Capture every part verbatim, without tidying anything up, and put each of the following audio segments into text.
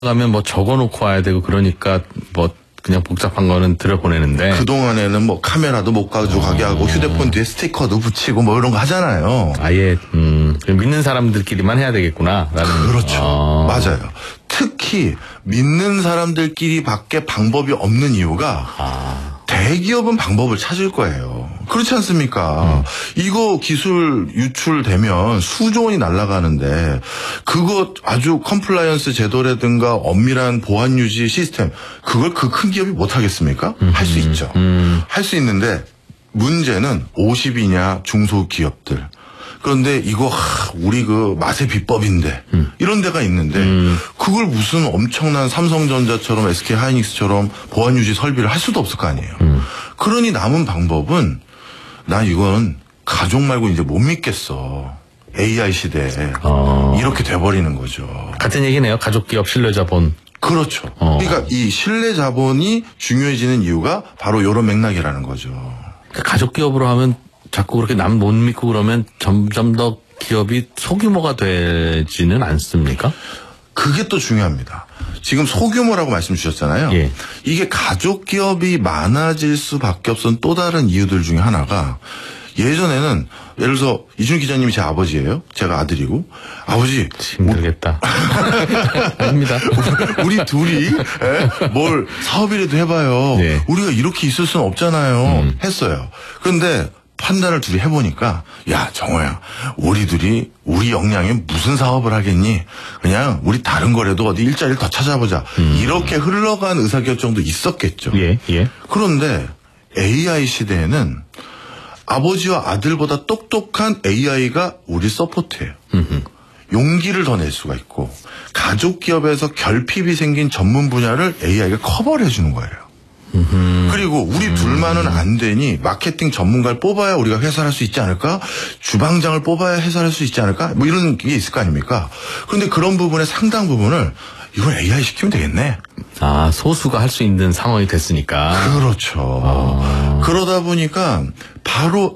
가면 뭐 적어놓고 와야 되고 그러니까 뭐 그냥 복잡한 거는 들여보내는데 그동안에는 뭐 카메라도 못 가져가게 하고 휴대폰 뒤에 스티커도 붙이고 뭐 이런 거 하잖아요. 아예 음, 믿는 사람들끼리만 해야 되겠구나 라는. 그렇죠. 어. 맞아요. 특히 믿는 사람들끼리밖에 방법이 없는 이유가 아. 대기업은 방법을 찾을 거예요. 그렇지 않습니까? 음. 이거 기술 유출되면 수조 원이 날아가는데 그거 아주 컴플라이언스 제도라든가 엄밀한 보안 유지 시스템 그걸 그 큰 기업이 못 하겠습니까? 음. 할 수 있죠. 음. 할 수 있는데 문제는 오십이냐 중소기업들. 그런데 이거 하, 우리 그 맛의 비법인데 음. 이런 데가 있는데 음. 그걸 무슨 엄청난 삼성전자처럼 에스케이하이닉스처럼 보안 유지 설비를 할 수도 없을 거 아니에요. 음. 그러니 남은 방법은 난 이건 가족 말고 이제 못 믿겠어. 에이아이 시대에 어. 이렇게 돼버리는 거죠. 같은 얘기네요. 가족 기업 신뢰 자본. 그렇죠. 어. 그러니까 이 신뢰 자본이 중요해지는 이유가 바로 이런 맥락이라는 거죠. 그러니까 가족 기업으로 하면 자꾸 그렇게 남 못 믿고 그러면 점점 더 기업이 소규모가 되지는 않습니까? 그게 또 중요합니다. 지금 소규모라고 말씀 주셨잖아요. 예. 이게 가족 기업이 많아질 수밖에 없었던 또 다른 이유들 중에 하나가 예전에는 예를 들어서 이준 기자님이 제 아버지예요. 제가 아들이고 아버지 힘들겠다. 아닙니다. 우리 둘이 에? 뭘 사업이라도 해봐요. 네. 우리가 이렇게 있을 수는 없잖아요. 음. 했어요. 그런데 판단을 둘이 해보니까 야 정호야 우리 둘이 우리 역량에 무슨 사업을 하겠니? 그냥 우리 다른 거라도 어디 일자리를 더 찾아보자. 음. 이렇게 흘러간 의사결정도 있었겠죠. 예, 예. 그런데 에이아이 시대에는 아버지와 아들보다 똑똑한 에이아이가 우리 서포트해요. 음흠. 용기를 더 낼 수가 있고 가족 기업에서 결핍이 생긴 전문 분야를 에이아이가 커버를 해주는 거예요. 음흠. 그리고 우리 음. 둘만은 안 되니 마케팅 전문가를 뽑아야 우리가 회사를 할 수 있지 않을까? 주방장을 뽑아야 회사를 할 수 있지 않을까? 뭐 이런 게 있을 거 아닙니까? 그런데 그런 부분의 상당 부분을 이걸 에이아이 시키면 되겠네. 아, 소수가 할 수 있는 상황이 됐으니까. 그렇죠. 아. 그러다 보니까 바로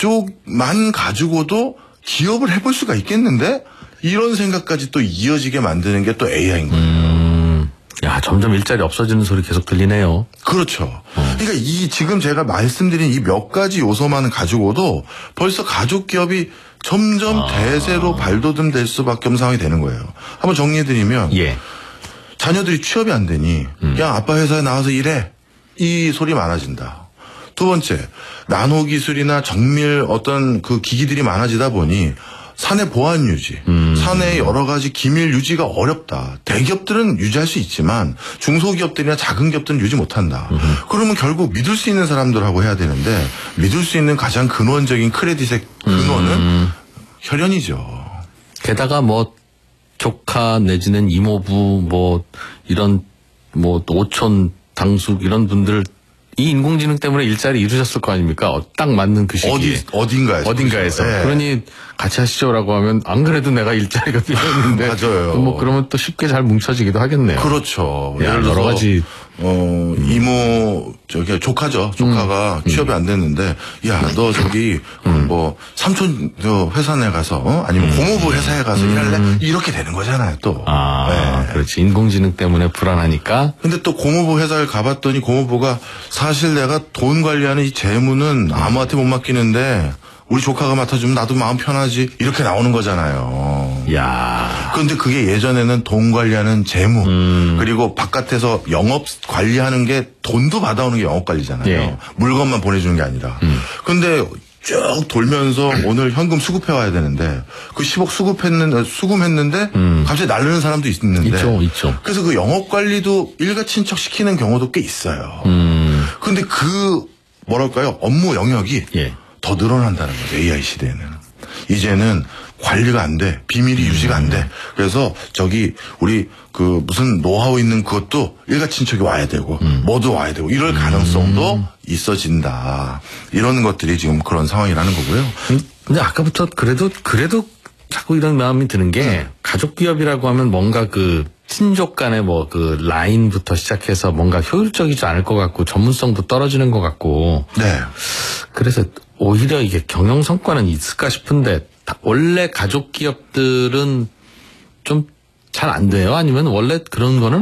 가족만 가지고도 기업을 해볼 수가 있겠는데? 이런 생각까지 또 이어지게 만드는 게 또 에이아이인 거예요. 음. 야, 점점 일자리 없어지는 소리 계속 들리네요. 그렇죠. 어. 그러니까 이 지금 제가 말씀드린 이 몇 가지 요소만 가지고도 벌써 가족 기업이 점점 아. 대세로 발돋움될 수밖에 없는 상황이 되는 거예요. 한번 정리해드리면 예. 자녀들이 취업이 안 되니 음. 야 아빠 회사에 나와서 일해. 이 소리 많아진다. 두 번째 나노 기술이나 정밀 어떤 그 기기들이 많아지다 보니 사내 보안 유지, 음. 사내 여러 가지 기밀 유지가 어렵다. 대기업들은 유지할 수 있지만 중소기업들이나 작은 기업들은 유지 못한다. 음. 그러면 결국 믿을 수 있는 사람들하고 해야 되는데 믿을 수 있는 가장 근원적인 크레딧의 근원은 음. 혈연이죠. 게다가 뭐 조카 내지는 이모부 뭐 이런 뭐 오촌 당숙 이런 분들 이 인공지능 때문에 일자리 잃으셨을 거 아닙니까? 어, 딱 맞는 그 시기에. 어디, 어딘가에서. 어딘가에서. 네. 그러니 같이 하시죠라고 하면 안 그래도 내가 일자리가 필요했는데. 맞아요. 뭐 그러면 또 쉽게 잘 뭉쳐지기도 하겠네요. 그렇죠. 야, 여러 가지. 어, 음. 이모, 저기, 조카죠. 조카가 음. 취업이 안 됐는데, 야, 너 저기, 음. 뭐, 삼촌, 저, 회사 내 가서, 어? 아니면 음. 고모부 회사에 가서 음. 일할래? 이렇게 되는 거잖아요, 또. 아, 네. 그렇지. 인공지능 때문에 불안하니까. 근데 또 고모부 회사를 가봤더니 고모부가 사실 내가 돈 관리하는 이 재무는 아무한테 못 맡기는데, 우리 조카가 맡아주면 나도 마음 편하지. 이렇게 나오는 거잖아요. 야. 그런데 그게 예전에는 돈 관리하는 재무, 음. 그리고 바깥에서 영업 관리하는 게 돈도 받아오는 게 영업 관리잖아요. 예. 물건만 보내주는 게 아니라. 음. 근데 쭉 돌면서 오늘 현금 수급해 와야 되는데 그 십억 수급했는 수금했는데 음. 갑자기 날르는 사람도 있는데. 있죠, 있죠. 그래서 그 영업 관리도 일가 친척 시키는 경우도 꽤 있어요. 음. 근데 그 뭐랄까요 업무 영역이. 예. 더 늘어난다는 거죠. 에이아이 시대에는. 이제는 관리가 안 돼. 비밀이 음. 유지가 안 돼. 그래서 저기 우리 그 무슨 노하우 있는 그것도 일가 친척이 와야 되고 음. 모두 와야 되고 이럴 가능성도 음. 있어진다. 이런 것들이 지금 그런 상황이라는 거고요. 근데 아까부터 그래도 그래도 자꾸 이런 마음이 드는 게 네. 가족 기업이라고 하면 뭔가 그 친족 간의 뭐 그 라인부터 시작해서 뭔가 효율적이지 않을 것 같고 전문성도 떨어지는 것 같고. 네. 그래서 오히려 이게 경영 성과는 있을까 싶은데 원래 가족 기업들은 좀 잘 안 돼요? 아니면 원래 그런 거는